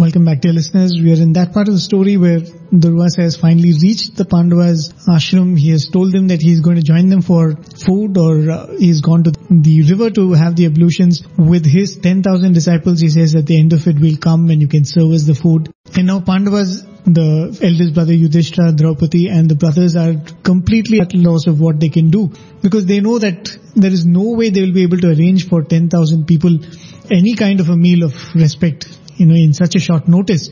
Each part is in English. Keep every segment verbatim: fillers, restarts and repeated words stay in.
Welcome back, dear listeners. We are in that part of the story where Durvasa has finally reached the Pandavas' ashram. He has told them that he is going to join them for food, or uh, he's gone to the river to have the ablutions with his ten thousand disciples. He says at the end of it, we'll come and you can serve us the food. And now Pandavas, the eldest brother Yudhishthira, Draupadi, and the brothers are completely at loss of what they can do, because they know that there is no way they will be able to arrange for ten thousand people any kind of a meal of respect, you know, in such a short notice.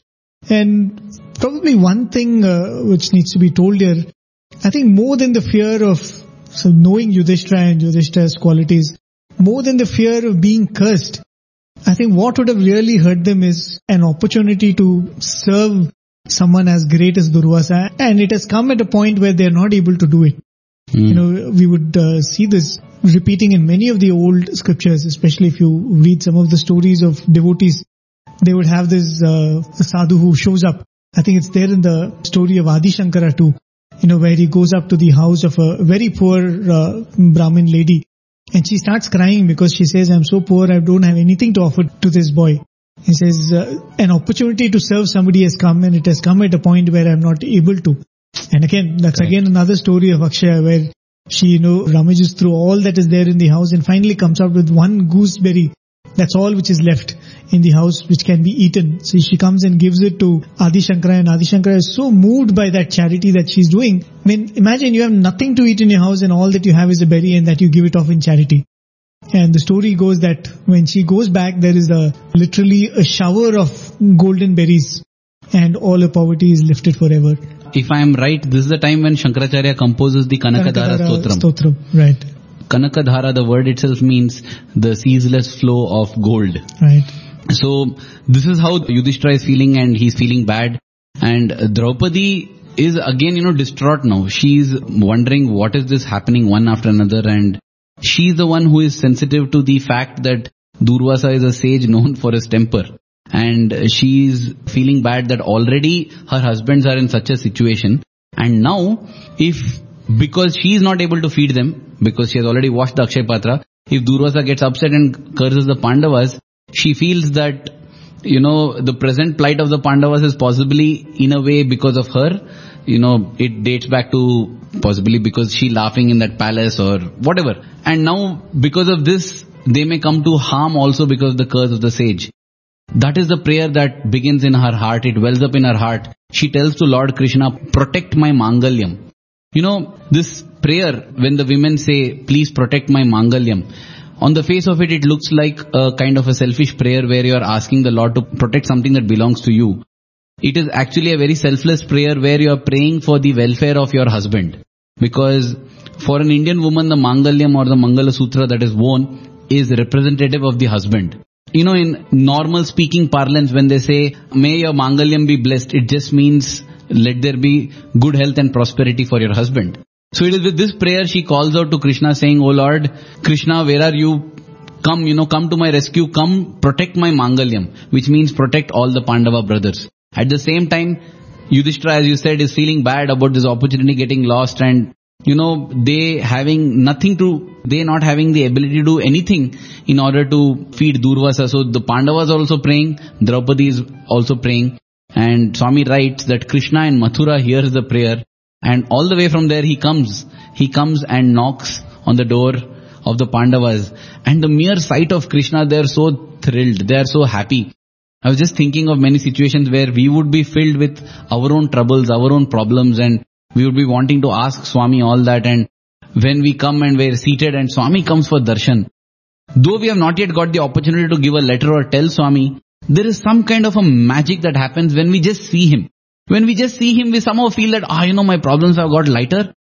And probably one thing uh, which needs to be told here, I think more than the fear of so knowing Yudhishthira and Yudhishthira's qualities, more than the fear of being cursed, I think what would have really hurt them is an opportunity to serve someone as great as Durvasa, and it has come at a point where they are not able to do it. Mm. You know, we would uh, see this repeating in many of the old scriptures, especially if you read some of the stories of devotees. They would have this uh, sadhu who shows up. I think it's there in the story of Adi Shankara too, you know, where he goes up to the house of a very poor uh, Brahmin lady, and she starts crying because she says, I'm so poor, I don't have anything to offer to this boy. He says, uh, an opportunity to serve somebody has come, and it has come at a point where I'm not able to. And again, that's Correct. Again another story of Akshaya, where she, you know, rummages through all that is there in the house and finally comes out with one gooseberry. That's all which is left in the house which can be eaten. So she comes and gives it to Adi Shankara, and Adi Shankara is so moved by that charity that she's doing. I mean, imagine you have nothing to eat in your house and all that you have is a berry, and that you give it off in charity. And the story goes that when she goes back, there is a literally a shower of golden berries, and all her poverty is lifted forever. If I am right, this is the time when Shankaracharya composes the Kanakadhara Stotram. Stotram. Right. Kanakadhara, the word itself means the ceaseless flow of gold. Right. So this is how Yudhishthira is feeling, and he's feeling bad. And Draupadi is again, you know, distraught now. She's wondering what is this happening one after another, and she's the one who is sensitive to the fact that Durvasa is a sage known for his temper. And she's feeling bad that already her husbands are in such a situation. And now, if, because she is not able to feed them, because she has already washed the Akshay Patra, if Durvasa gets upset and curses the Pandavas, she feels that, you know, the present plight of the Pandavas is possibly in a way because of her. You know, it dates back to possibly because she laughing in that palace or whatever. And now, because of this, they may come to harm also because of the curse of the sage. That is the prayer that begins in her heart. It wells up in her heart. She tells to Lord Krishna, protect my Mangalyam. You know, this prayer, when the women say, please protect my Mangalyam, on the face of it, it looks like a kind of a selfish prayer where you are asking the Lord to protect something that belongs to you. It is actually a very selfless prayer where you are praying for the welfare of your husband. Because for an Indian woman, the Mangalyam or the Mangala Sutra that is worn is representative of the husband. You know, in normal speaking parlance, when they say, may your Mangalyam be blessed, it just means let there be good health and prosperity for your husband. So it is with this prayer she calls out to Krishna saying, oh Lord, Krishna, where are you? Come, you know, come to my rescue, come protect my Mangalyam, which means protect all the Pandava brothers. At the same time, Yudhishthira, as you said, is feeling bad about this opportunity getting lost, and you know, they having nothing to, they not having the ability to do anything in order to feed Durvasa. So the Pandavas are also praying, Draupadi is also praying, and Swami writes that Krishna in Mathura hears the prayer, and all the way from there he comes, he comes and knocks on the door of the Pandavas, and the mere sight of Krishna, they are so thrilled, they are so happy. I was just thinking of many situations where we would be filled with our own troubles, our own problems, and we would be wanting to ask Swami all that, and when we come and we're seated and Swami comes for darshan, though we have not yet got the opportunity to give a letter or tell Swami, there is some kind of a magic that happens when we just see him. When we just see him, we somehow feel that, ah, you know, my problems have got lighter,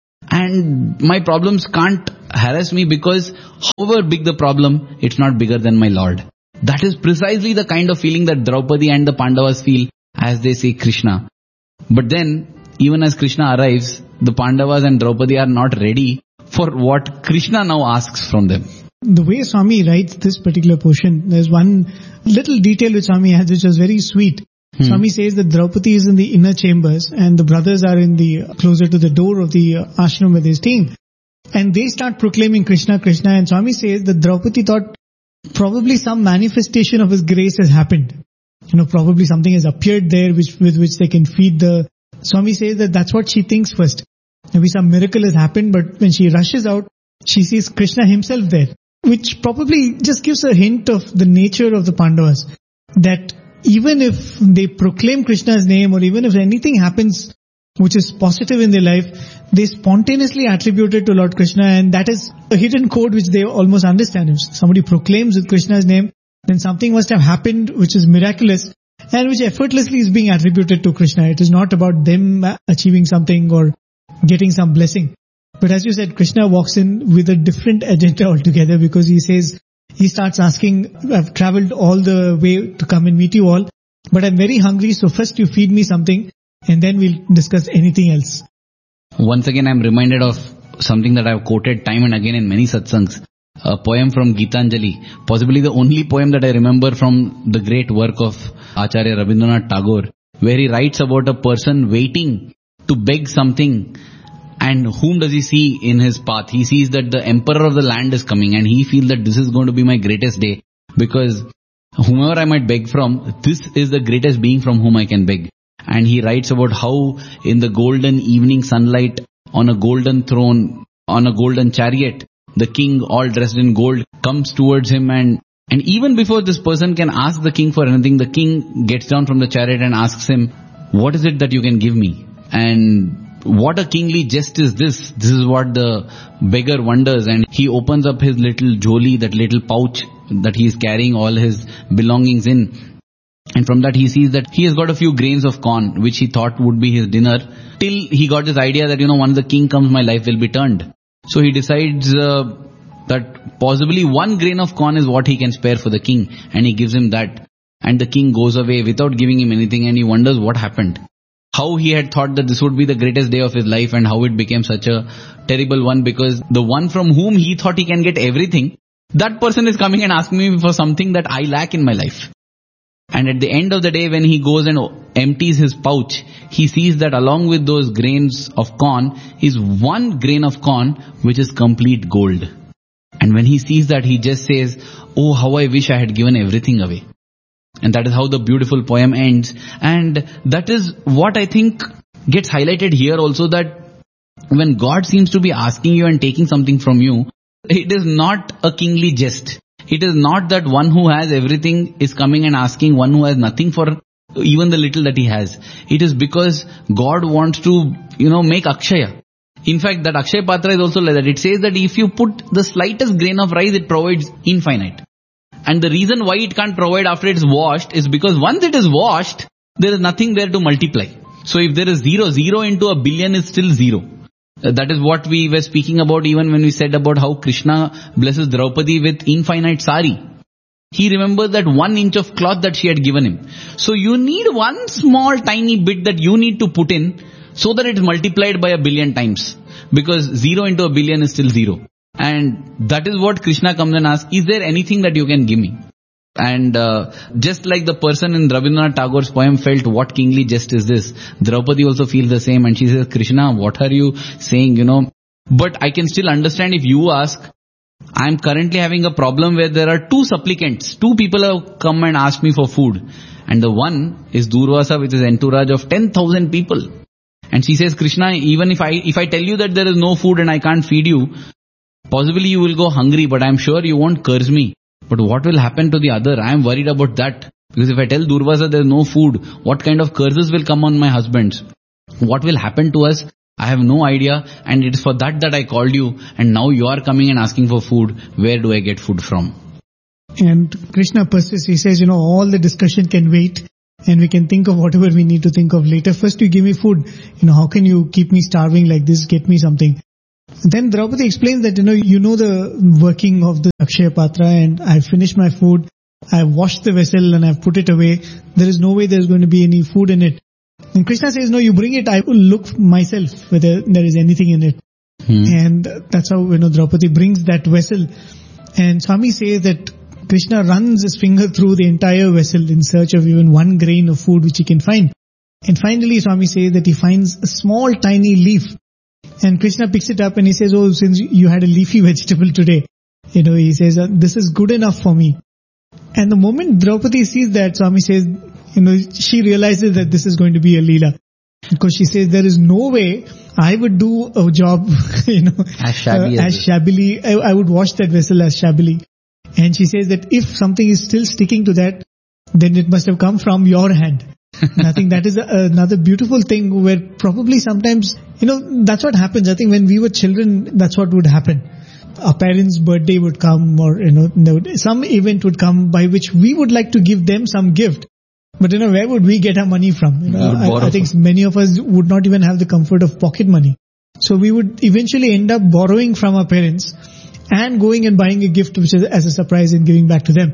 and my problems can't harass me because however big the problem, it's not bigger than my Lord. That is precisely the kind of feeling that Draupadi and the Pandavas feel as they see Krishna. But then, even as Krishna arrives, the Pandavas and Draupadi are not ready for what Krishna now asks from them. The way Swami writes this particular portion, there's one little detail which Swami has which was very sweet. Hmm. Swami says that Draupadi is in the inner chambers and the brothers are in the closer to the door of the ashram where they're staying. And they start proclaiming Krishna, Krishna, and Swami says that Draupadi thought probably some manifestation of his grace has happened. you know, probably something has appeared there which with which they can feed the... Swami says that that's what she thinks first. Maybe some miracle has happened, but when she rushes out, she sees Krishna himself there, which probably just gives a hint of the nature of the Pandavas. That even if they proclaim Krishna's name, or even if anything happens which is positive in their life, they spontaneously attribute it to Lord Krishna, and that is a hidden code which they almost understand. If somebody proclaims with Krishna's name, then something must have happened which is miraculous and which effortlessly is being attributed to Krishna. It is not about them achieving something or getting some blessing. But as you said, Krishna walks in with a different agenda altogether, because he says, he starts asking, I've traveled all the way to come and meet you all, but I'm very hungry, so first you feed me something and then we'll discuss anything else. Once again, I'm reminded of something that I've quoted time and again in many satsangs. A poem from Gitanjali, possibly the only poem that I remember from the great work of Acharya Rabindranath Tagore, where he writes about a person waiting to beg something, and whom does he see in his path? He sees that the emperor of the land is coming, and he feels that this is going to be my greatest day, because whomever I might beg from, this is the greatest being from whom I can beg. And he writes about how in the golden evening sunlight, on a golden throne, on a golden chariot, the king, all dressed in gold, comes towards him, and and even before this person can ask the king for anything, the king gets down from the chariot and asks him, what is it that you can give me? And what a kingly jest is this? This is what the beggar wonders, and he opens up his little joli, that little pouch that he is carrying all his belongings in. And from that he sees that he has got a few grains of corn, which he thought would be his dinner, till he got this idea that, you know, once the king comes, my life will be turned. So he decides uh, that possibly one grain of corn is what he can spare for the king, and he gives him that. And the king goes away without giving him anything, and he wonders what happened. How he had thought that this would be the greatest day of his life, and how it became such a terrible one, because the one from whom he thought he can get everything, that person is coming and asking me for something that I lack in my life. And at the end of the day, when he goes and empties his pouch, he sees that along with those grains of corn is one grain of corn which is complete gold. And when he sees that, he just says, oh, how I wish I had given everything away. And that is how the beautiful poem ends. And that is what I think gets highlighted here also, that when God seems to be asking you and taking something from you, it is not a kingly jest. It is not that one who has everything is coming and asking one who has nothing for even the little that he has. It is because God wants to, you know, make Akshaya. In fact, that Akshaya Patra is also like that. It says that if you put the slightest grain of rice, it provides infinite. And the reason why it can't provide after it's washed is because once it is washed, there is nothing there to multiply. So if there is zero, zero into a billion is still zero. That is what we were speaking about even when we said about how Krishna blesses Draupadi with infinite sari. He remembers that one inch of cloth that she had given him. So you need one small tiny bit that you need to put in so that it is multiplied by a billion times. Because zero into a billion is still zero. And that is what Krishna comes and asks, is there anything that you can give me? And uh, just like the person in Rabindranath Tagore's poem felt, what kingly jest is this? Draupadi also feels the same, and she says, Krishna, what are you saying, you know? But I can still understand if you ask. I am currently having a problem where there are two supplicants. Two people have come and asked me for food. And the one is Durvasa, which is entourage of ten thousand people. And she says, Krishna, even if I if I tell you that there is no food and I can't feed you, possibly you will go hungry, but I am sure you won't curse me. But what will happen to the other? I am worried about that. Because if I tell Durvasa there is no food, what kind of curses will come on my husbands? What will happen to us? I have no idea, and it is for that that I called you, and now you are coming and asking for food. Where do I get food from? And Krishna persists. He says, you know, all the discussion can wait, and we can think of whatever we need to think of later. First you give me food. You know, how can you keep me starving like this? Get me something. Then Draupadi explains that, you know, you know the working of the Akshaya Patra, and I've finished my food, I've washed the vessel and I've put it away. There is no way there's going to be any food in it. And Krishna says, no, you bring it, I will look myself whether there is anything in it. Hmm. And that's how, you know, Draupadi brings that vessel. And Swami says that Krishna runs his finger through the entire vessel in search of even one grain of food which he can find. And finally Swami says that he finds a small tiny leaf. And Krishna picks it up and he says, oh, since you had a leafy vegetable today, you know, he says, this is good enough for me. And the moment Draupadi sees that, Swami says, you know, she realizes that this is going to be a Leela. Because she says there is no way I would do a job, you know, as shabby uh, as, as shabbily. I, I would wash that vessel as shabbily. And she says that if something is still sticking to that, then it must have come from your hand. And I think that is a, another beautiful thing where probably sometimes, you know, that's what happens. I think when we were children, that's what would happen. Our parents' birthday would come, or, you know, would, some event would come by which we would like to give them some gift. But, you know, where would we get our money from? You know, I, I think many of us would not even have the comfort of pocket money. So we would eventually end up borrowing from our parents and going and buying a gift which is as a surprise and giving back to them.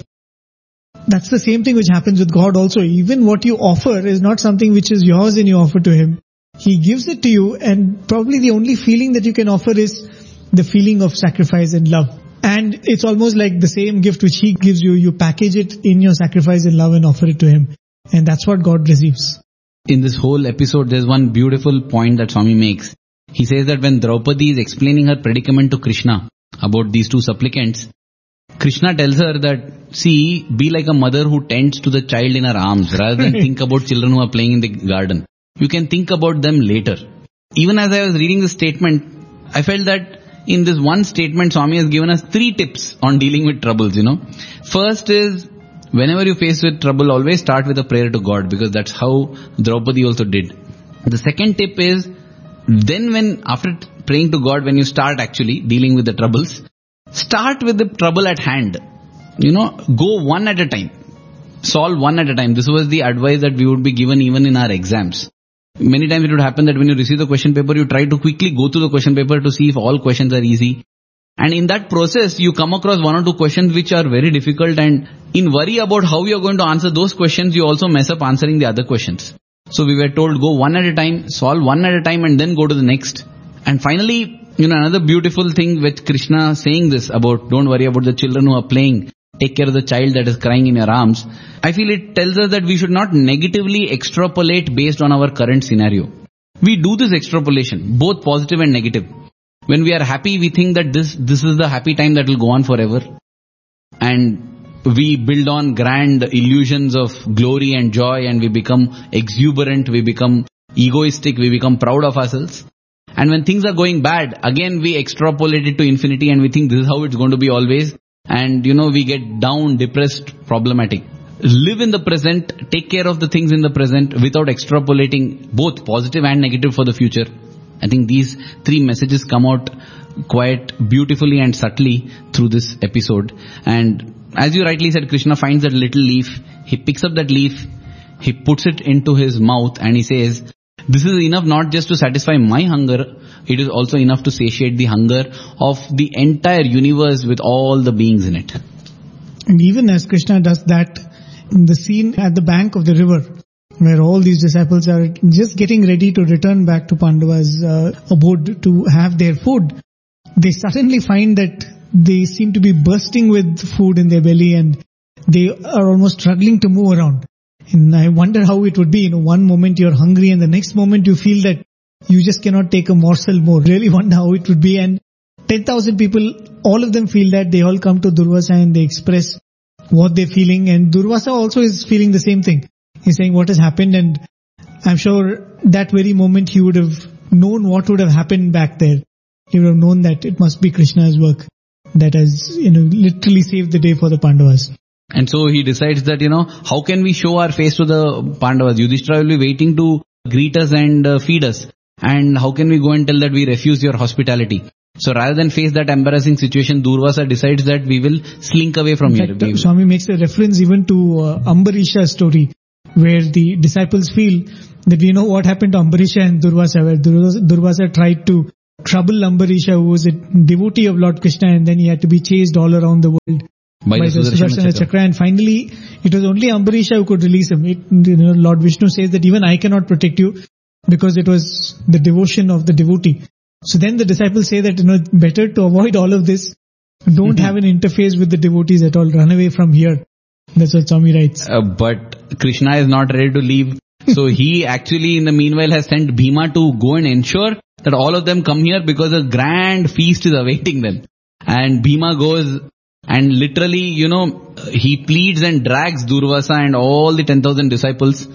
That's the same thing which happens with God also. Even what you offer is not something which is yours and you offer to Him. He gives it to you, and probably the only feeling that you can offer is the feeling of sacrifice and love. And it's almost like the same gift which He gives you, you package it in your sacrifice and love and offer it to Him. And that's what God receives. In this whole episode, there's one beautiful point that Swami makes. He says that when Draupadi is explaining her predicament to Krishna about these two supplicants, Krishna tells her that, see, be like a mother who tends to the child in her arms rather than think about children who are playing in the garden. You can think about them later. Even as I was reading this statement, I felt that in this one statement, Swami has given us three tips on dealing with troubles, you know. First is, whenever you face with trouble, always start with a prayer to God, because that's how Draupadi also did. The second tip is, then when, after praying to God, when you start actually dealing with the troubles, start with the trouble at hand. You know, go one at a time. Solve one at a time. This was the advice that we would be given even in our exams. Many times it would happen that when you receive the question paper, you try to quickly go through the question paper to see if all questions are easy. And in that process, you come across one or two questions which are very difficult, and in worry about how you are going to answer those questions, you also mess up answering the other questions. So we were told, go one at a time, solve one at a time, and then go to the next. And finally, you know, another beautiful thing with Krishna saying this about don't worry about the children who are playing, take care of the child that is crying in your arms. I feel it tells us that we should not negatively extrapolate based on our current scenario. We do this extrapolation, both positive and negative. When we are happy, we think that this, this is the happy time that will go on forever. And we build on grand illusions of glory and joy, and we become exuberant, we become egoistic, we become proud of ourselves. And when things are going bad, again we extrapolate it to infinity and we think this is how it's going to be always. And you know, we get down, depressed, problematic. Live in the present, take care of the things in the present without extrapolating both positive and negative for the future. I think these three messages come out quite beautifully and subtly through this episode. And as you rightly said, Krishna finds that little leaf, he picks up that leaf, he puts it into his mouth, and he says, this is enough not just to satisfy my hunger, it is also enough to satiate the hunger of the entire universe with all the beings in it. And even as Krishna does that, in the scene at the bank of the river, where all these disciples are just getting ready to return back to Pandava's uh, abode to have their food, they suddenly find that they seem to be bursting with food in their belly and they are almost struggling to move around. And I wonder how it would be. You know, one moment you're hungry and the next moment you feel that you just cannot take a morsel more. Really wonder how it would be. And ten thousand people, all of them feel that. They all come to Durvasa and they express what they're feeling. And Durvasa also is feeling the same thing. He's saying what has happened, and I'm sure that very moment he would have known what would have happened back there. He would have known that it must be Krishna's work that has, you know, literally saved the day for the Pandavas. And so he decides that, you know, how can we show our face to the Pandavas? Yudhishthira will be waiting to greet us and uh, feed us. And how can we go and tell that we refuse your hospitality? So rather than face that embarrassing situation, Durvasa decides that we will slink away from In here. fact, Swami makes a reference even to uh, Ambarisha's story, where the disciples feel that we know what happened to Ambarisha and Durvasa, where Durvasa tried to trouble Ambarisha, who was a devotee of Lord Krishna, and then he had to be chased all around the world by, by the Sudarshana Chakra. Chakra. And finally, it was only Ambarisha who could release him. It, you know, Lord Vishnu says that even I cannot protect you because it was the devotion of the devotee. So then the disciples say that, you know, better to avoid all of this, don't have an interface with the devotees at all, run away from here. That's what Swami writes. Uh, but Krishna is not ready to leave. So he actually in the meanwhile has sent Bhima to go and ensure that all of them come here because a grand feast is awaiting them. And Bhima goes and literally, you know, he pleads and drags Durvasa and all the ten thousand disciples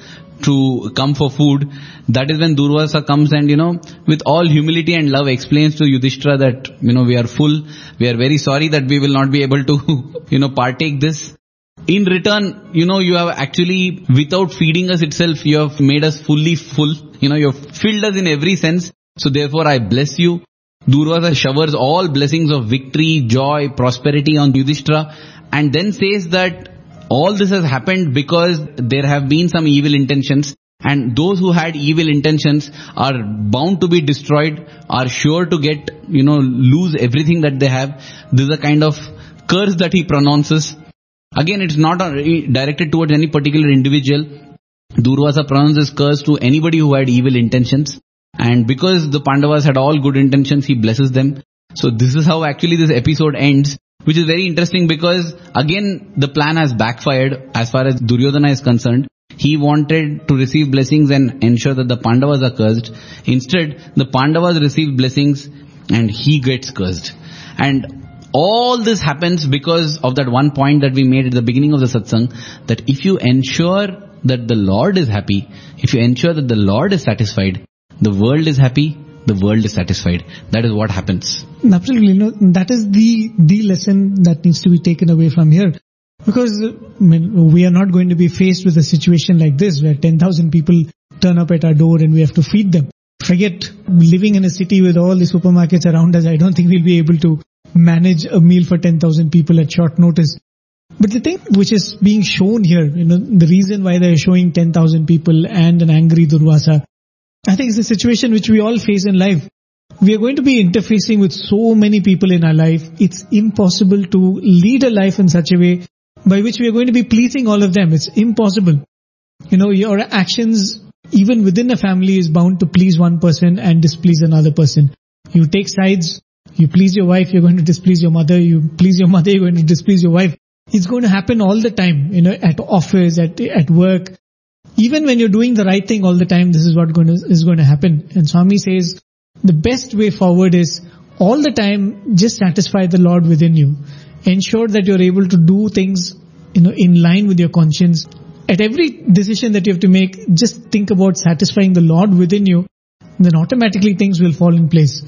to come for food. That is when Durvasa comes and, you know, with all humility and love explains to Yudhishthira that, you know, we are full. We are very sorry that we will not be able to, you know, partake this. In return, you know, you have actually, without feeding us itself, you have made us fully full. You know, you have filled us in every sense. So therefore I bless you. Durvasa showers all blessings of victory, joy, prosperity on Yudhishthira, and then says that all this has happened because there have been some evil intentions, and those who had evil intentions are bound to be destroyed, are sure to get, you know, lose everything that they have. This is a kind of curse that he pronounces. Again, it's not directed towards any particular individual. Durvasa pronounces curse to anybody who had evil intentions. And because the Pandavas had all good intentions, he blesses them. So this is how actually this episode ends, which is very interesting because again the plan has backfired as far as Duryodhana is concerned. He wanted to receive blessings and ensure that the Pandavas are cursed. Instead, the Pandavas receive blessings and he gets cursed. And all this happens because of that one point that we made at the beginning of the satsang, that if you ensure that the Lord is happy, if you ensure that the Lord is satisfied, the world is happy, the world is satisfied. That is what happens. Absolutely. No, that is the, the lesson that needs to be taken away from here. Because I mean, we are not going to be faced with a situation like this where ten thousand people turn up at our door and we have to feed them. Forget living in a city with all the supermarkets around us. I don't think we'll be able to manage a meal for ten thousand people at short notice. But the thing which is being shown here, you know, the reason why they are showing ten thousand people and an angry Durvasa, I think it's a situation which we all face in life. We are going to be interfacing with so many people in our life. It's impossible to lead a life in such a way by which we are going to be pleasing all of them. It's impossible. You know, your actions, even within a family, is bound to please one person and displease another person. You take sides, you please your wife, you're going to displease your mother. You please your mother, you're going to displease your wife. It's going to happen all the time, you know, at office, at at work. Even when you're doing the right thing all the time, this is what going to, is going to happen. And Swami says, the best way forward is all the time just satisfy the Lord within you. Ensure that you're able to do things, you know, in line with your conscience. At every decision that you have to make, just think about satisfying the Lord within you. Then automatically things will fall in place.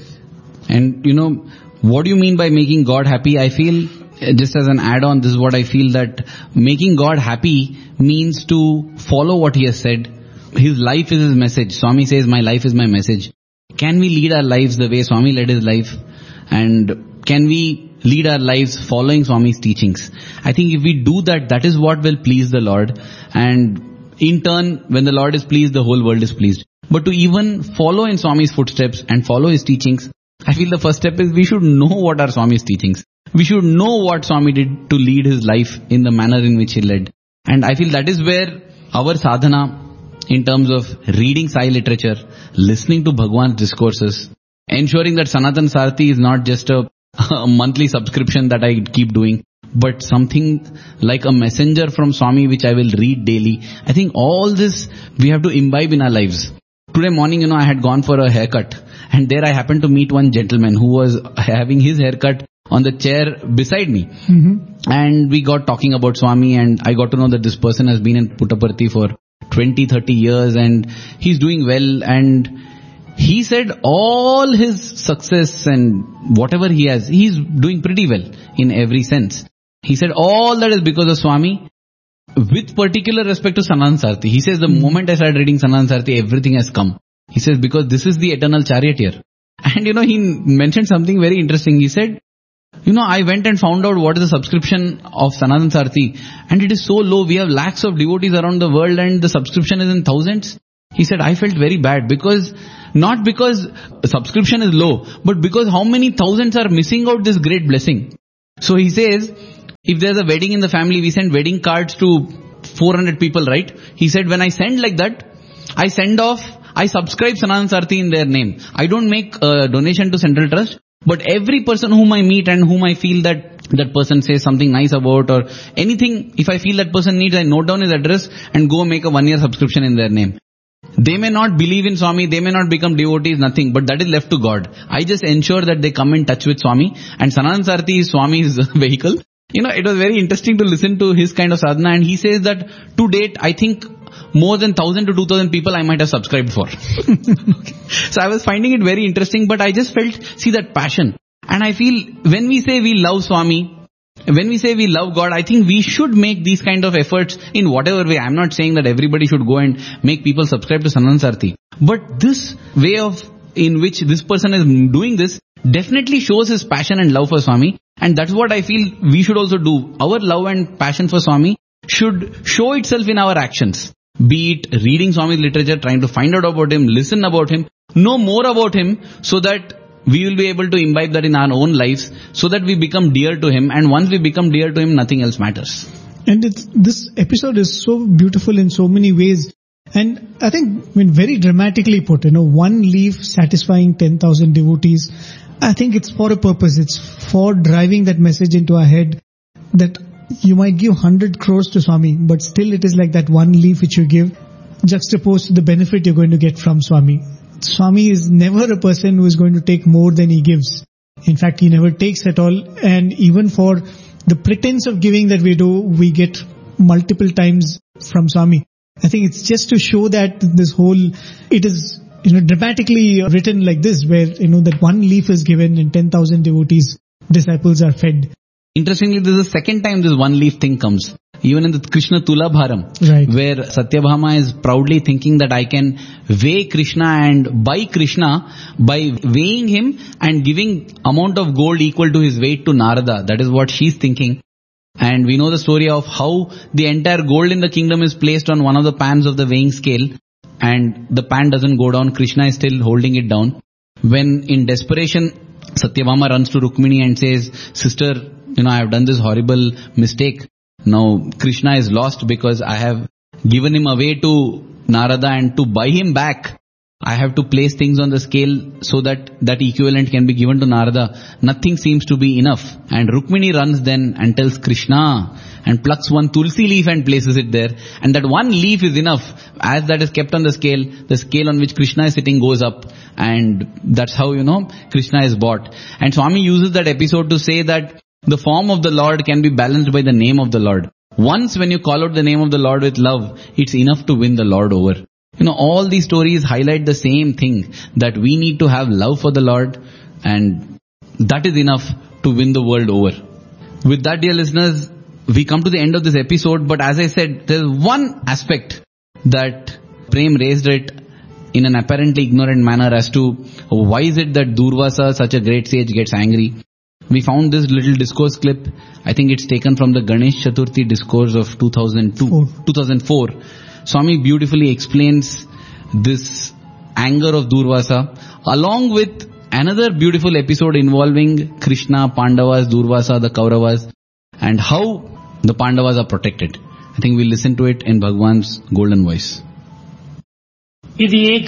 And you know, what do you mean by making God happy? I feel, just as an add-on, this is what I feel, that making God happy means to follow what He has said. His life is His message. Swami says, my life is my message. Can we lead our lives the way Swami led his life? And can we lead our lives following Swami's teachings? I think if we do that, that is what will please the Lord. And in turn, when the Lord is pleased, the whole world is pleased. But to even follow in Swami's footsteps and follow his teachings, I feel the first step is we should know what are Swami's teachings. We should know what Swami did to lead his life in the manner in which he led. And I feel that is where our sadhana, in terms of reading Sai literature, listening to Bhagwan's discourses, ensuring that Sanatan Sarthi is not just a, a monthly subscription that I keep doing, but something like a messenger from Swami which I will read daily. I think all this we have to imbibe in our lives. Today morning, you know, I had gone for a haircut, and there I happened to meet one gentleman who was having his haircut on the chair beside me. Mm-hmm. And we got talking about Swami, and I got to know that this person has been in Puttaparthi for twenty, thirty years and he's doing well, and he said all his success and whatever he has, he's doing pretty well in every sense. He said all that is because of Swami, with particular respect to Sanatan Sarthi. He says the mm-hmm. moment I started reading Sanatan Sarthi, everything has come. He says because this is the eternal charioteer. And you know, he mentioned something very interesting. He said, you know, I went and found out what is the subscription of Sanatan Sarthi, and it is so low. We have lakhs of devotees around the world and the subscription is in thousands. He said, I felt very bad because, not because subscription is low, but because how many thousands are missing out this great blessing. So he says, if there's a wedding in the family, we send wedding cards to four hundred people, right? He said, when I send like that, I send off, I subscribe Sanatan Sarthi in their name. I don't make a donation to Central Trust. But every person whom I meet and whom I feel that that person says something nice about or anything, if I feel that person needs, I note down his address and go make a one year subscription in their name. They may not believe in Swami, they may not become devotees, nothing, but that is left to God. I just ensure that they come in touch with Swami, and Sanatan Sarthi is Swami's vehicle. You know, it was very interesting to listen to his kind of sadhana, and he says that to date, I think more than one thousand to two thousand people I might have subscribed for. Okay. So I was finding it very interesting, but I just felt, see that passion. And I feel when we say we love Swami, when we say we love God, I think we should make these kind of efforts in whatever way. I'm not saying that everybody should go and make people subscribe to Sanatan Sarthi. But this way of, in which this person is doing this, definitely shows his passion and love for Swami. And that's what I feel we should also do. Our love and passion for Swami should show itself in our actions. Be it reading Swami's literature, trying to find out about him, listen about him, know more about him, so that we will be able to imbibe that in our own lives, so that we become dear to him. And once we become dear to him, nothing else matters. And it's, this episode is so beautiful in so many ways. And I think, I mean, very dramatically put, you know, one leaf satisfying ten thousand devotees. I think it's for a purpose. It's for driving that message into our head that you might give one hundred crores to Swami, but still it is like that one leaf which you give juxtaposed to the benefit you're going to get from Swami. Swami is never a person who is going to take more than he gives. In fact, he never takes at all. And even for the pretense of giving that we do, we get multiple times from Swami. I think it's just to show that this whole, it is, you know, dramatically written like this, where, you know, that one leaf is given and ten thousand devotees, disciples are fed. Interestingly, this is the second time this one leaf thing comes. Even in the Krishna Tulabharam, right, where Satyabhama is proudly thinking that I can weigh Krishna and buy Krishna by weighing him and giving amount of gold equal to his weight to Narada. That is what she's thinking. And we know the story of how the entire gold in the kingdom is placed on one of the pans of the weighing scale, and the pan doesn't go down. Krishna is still holding it down. When in desperation, Satyabhama runs to Rukmini and says, sister, you know, I have done this horrible mistake. Now Krishna is lost because I have given him away to Narada, and to buy him back, I have to place things on the scale so that that equivalent can be given to Narada. Nothing seems to be enough. And Rukmini runs then and tells Krishna and plucks one tulsi leaf and places it there. And that one leaf is enough. As that is kept on the scale, the scale on which Krishna is sitting goes up. And that's how, you know, Krishna is bought. And Swami uses that episode to say that the form of the Lord can be balanced by the name of the Lord. Once when you call out the name of the Lord with love, it's enough to win the Lord over. You know, all these stories highlight the same thing, that we need to have love for the Lord, and that is enough to win the world over. With that, dear listeners, we come to the end of this episode, but as I said, there's one aspect that Prem raised it in an apparently ignorant manner as to why is it that Durvasa, such a great sage, gets angry. We found this little discourse clip. I think it's taken from the Ganesh Chaturthi discourse of two thousand two, Four. two thousand four. Swami beautifully explains this anger of Durvasa, along with another beautiful episode involving Krishna, Pandavas, Durvasa, the Kauravas, and how the Pandavas are protected. I think we'll listen to it in Bhagwan's golden voice. This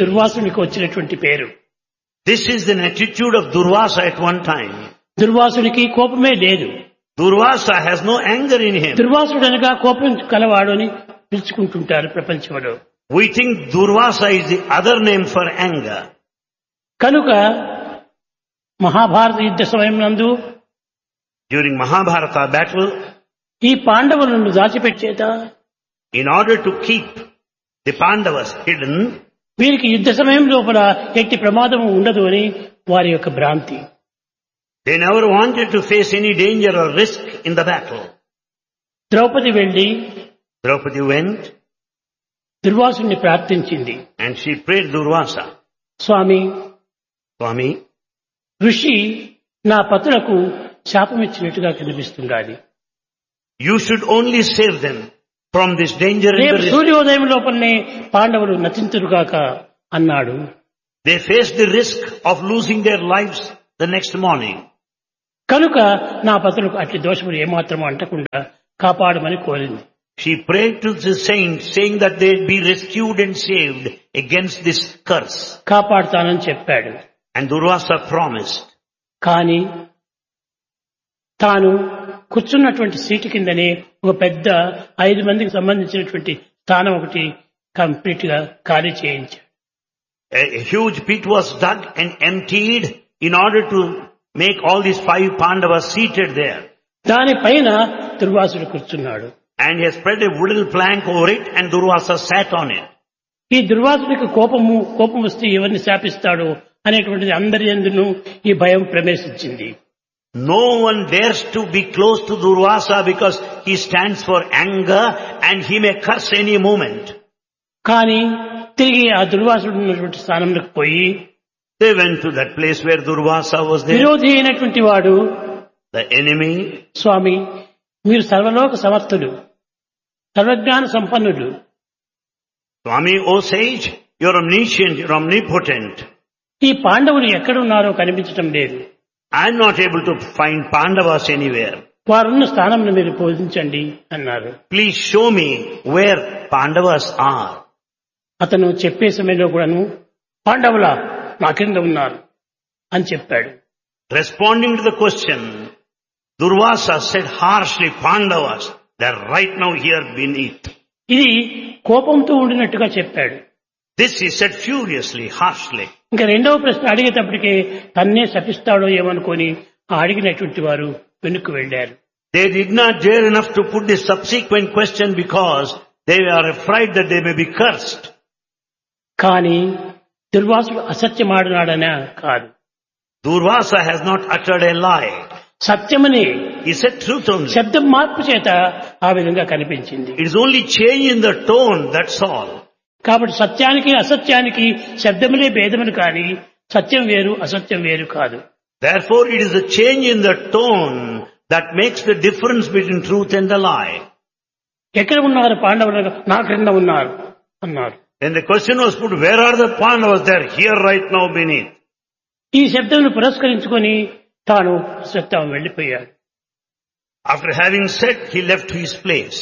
is an attitude of Durvasa at one time. దుర్వాసుడికి కోపమే లేదు. Durvasa has no anger in him. దుర్వాసుడు అనగా కోపం కలవాడు అని పిలుచుకుంటుంటారు ప్రపంచంలో. We think Durvasa is the other name for anger. కనుక మహాభారత యుద్ధ సమయం నందు during Mahabharata battle, ఈ పాండవులను దాచిపెట్టేట, in order to keep the Pandavas hidden, వీరికి యుద్ధ సమయం లోపల ఎట్టి ప్రమాదము ఉండదు అని వారి యొక్క భ్రాంతి. They never wanted to face any danger or risk in the battle. Draupadi వెళ్ళి, Draupadi went, దుర్వాసుని ప్రార్థించింది. and she prayed Durvasa, Swamy, Swami, ఋషి నా పతులకు శాపమిచ్చినట్టుగా కనిపిస్తుండాలి. You should only save them from this danger and the రేపు risk. సూర్యోదయం లోపలనే పాండవులు నచింతురుగాక అన్నాడు. They faced the risk of losing their lives the next morning. కనుక నా పతులకు అట్టి దోషములు ఏమాత్రము అంటకుండా కాపాడమని కోరింది. She prayed to the saints, saying that they be rescued and saved against this curse. కాపాడుతానని చెప్పాడు. And Durvasa promised. కానీ తాను కూర్చున్నటువంటి సీటు కిందనే ఒక పెద్ద ఐదు మందికి సంబంధించినటువంటి స్థానం ఒకటి కంప్లీట్ గా ఖాళీ చేయించాడు. A huge pit was dug and emptied in order to make all these five Pandavas seated there. దానిపైన దుర్వాసుడు కూర్చున్నాడు. And he has spread a wooden plank over it and Durvasa sat on it. ఈ దుర్వాసుడికి కోపము కోపం వస్తే ఎవరిని శాపిస్తాడో అనేటువంటిది అందరి యందును ఈ భయం ప్రవేశించింది. No one dares to be close to Durvasa because he stands for anger and he may curse any moment. కానీ తిరిగి ఆ దుర్వాసుడు ఉన్నటువంటి స్థానంలోకి పోయి They went to that place where Durvasa was there. విరోధి అయినటువంటి వాడు, The enemy, స్వామి మీరు సర్వలోక సమర్థుడు, సర్వజ్ఞాన సంపన్నుడు, Swami, O sage, you're omniscient, you're omnipotent. ఈ పాండవులు ఎక్కడున్నారో కనిపించటం లేదు. I'm not able to find Pandavas anywhere. వారున్న స్థానంలో మీరు బోధించండి అన్నారు. Please show me where Pandavas are. అతను చెప్పే సమయంలో కూడాను పాండవుల నా కింద ఉన్నారు అని చెప్పాడు. Responding to the question, Durvasa said harshly, Pandavas, they're right now here beneath. ఇది కోపంతో ఉండినట్టుగా చెప్పాడు. This he said furiously, harshly. ఇంకా రెండవ ప్రశ్న అడిగేటప్పటికే తన్నే శపిస్తాడో ఏమనుకొని ఆ అడిగినటువంటి వారు వెనుక్కు వెళ్లారు. They did not dare enough to put the subsequent question because they are afraid that they may be cursed. కానీ దుర్వాసుడు అసత్యమాడినాడనే కాదు. Durvasa has not uttered a lie. సత్యమని He said truth only. శబ్దం మార్పు చేత ఆ విధంగా కనిపించింది. It is only change in the tone, that's all. కాబట్టి సత్యానికి అసత్యానికి శబ్దములే భేదములు కానీ సత్యం వేరు అసత్యం వేరు కాదు. Therefore it is a change in the tone that makes the difference between truth and the lie. ఎక్కడ ఉన్నారు పాండవులు? నా క్రింద ఉన్నారు అన్నారు. When the question was put, where are the Pandavas? They are here right now beneath. ఈ శబ్దమును పురస్కరించుకొని తాను సత్యం వెళ్లిపోయాడు. After having said, he left his place.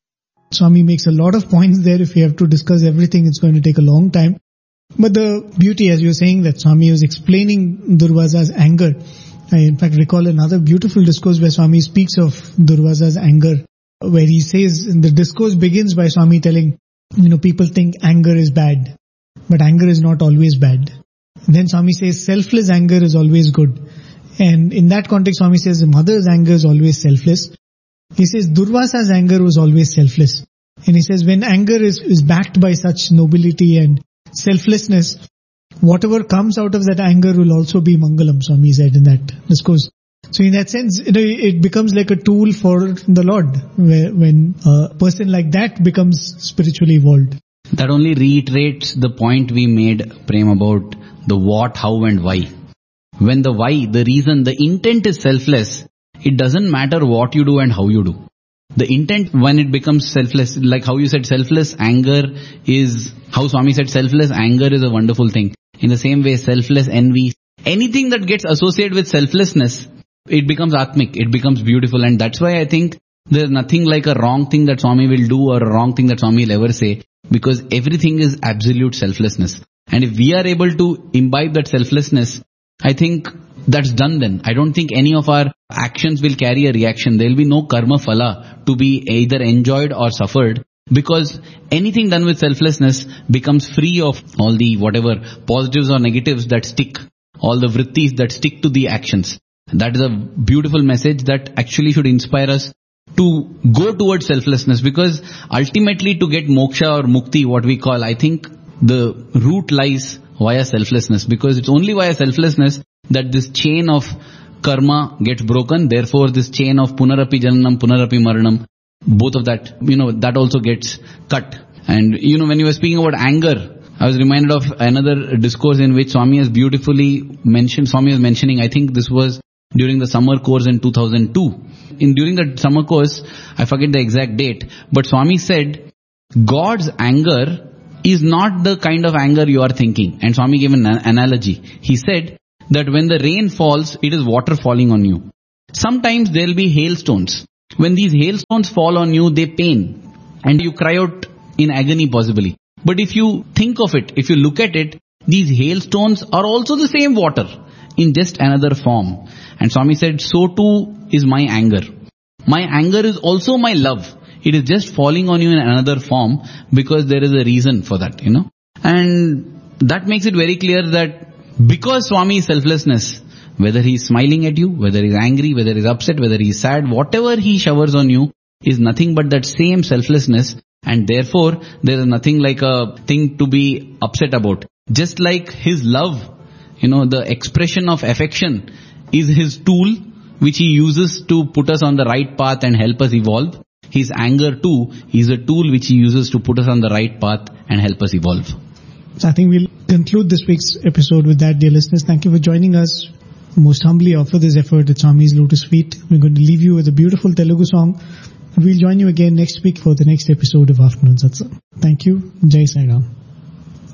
Swami makes a lot of points there. If we have to discuss everything, it's going to take a long time. But the beauty, as you were saying, that Swami was explaining Durvasa's anger. I in fact recall another beautiful discourse where Swami speaks of Durvasa's anger, where he says, the discourse begins by Swami telling, you know, people think anger is bad, but anger is not always bad. And then Swami says, selfless anger is always good. And in that context, Swami says, the mother's anger is always selfless. He says, Durvasa's anger was always selfless. And he says, when anger is, is backed by such nobility and selflessness, whatever comes out of that anger will also be Mangalam, Swami said in that discourse. So in that sense, you know, it becomes like a tool for the Lord, where, when a person like that becomes spiritually evolved. That only reiterates the point we made, Prem, about the what, how and why. When the why, the reason, the intent is selfless, it doesn't matter what you do and how you do. The intent, when it becomes selfless, like how you said selfless anger is, how Swami said selfless anger is a wonderful thing. In the same way, selfless envy, anything that gets associated with selflessness, it becomes atmic, it becomes beautiful. And that's why I think there's nothing like a wrong thing that Swami will do or a wrong thing that Swami will ever say, because everything is absolute selflessness. And if we are able to imbibe that selflessness, I think that's done then. I don't think any of our actions will carry a reaction. There will be no karma phala to be either enjoyed or suffered, because anything done with selflessness becomes free of all the whatever positives or negatives that stick, all the vrittis that stick to the actions. That is a beautiful message that actually should inspire us to go towards selflessness, because ultimately to get moksha or mukti, what we call, I think the root lies via selflessness, because it's only via selflessness that this chain of karma gets broken. Therefore this chain of punarapi jananam, punarapi maranam, both of that, you know, that also gets cut. And you know, when you were speaking about anger, I was reminded of another discourse in which Swami has beautifully mentioned, Swami was mentioning, I think this was during the summer course in two thousand two. In during the summer course, I forget the exact date, but Swami said, God's anger is not the kind of anger you are thinking. And Swami gave an analogy. He said that when the rain falls, it is water falling on you. Sometimes there will be hailstones. When these hailstones fall on you, they pain. And you cry out in agony possibly. But if you think of it, if you look at it, these hailstones are also the same water in just another form. And Swami said, so too is my anger. My anger is also my love. It is just falling on you in another form because there is a reason for that, you know. And that makes it very clear that because Swami is selflessness, Whether he's smiling at you, whether he's angry, whether he's upset, whether he's sad, whatever he showers on you is nothing but that same selflessness, and therefore there is nothing like a thing to be upset about. Just like his love, you know, the expression of affection is his tool which he uses to put us on the right path and help us evolve. His anger too is a tool which he uses to put us on the right path and help us evolve. So I think we'll conclude this week's episode with that, dear listeners. Thank you for joining us. Most humbly offer this effort at Swami's Lotus Feet. We're going to leave you with a beautiful Telugu song. We'll join you again next week for the next episode of Afternoon Satsang. Thank you. Jai Sai Ram.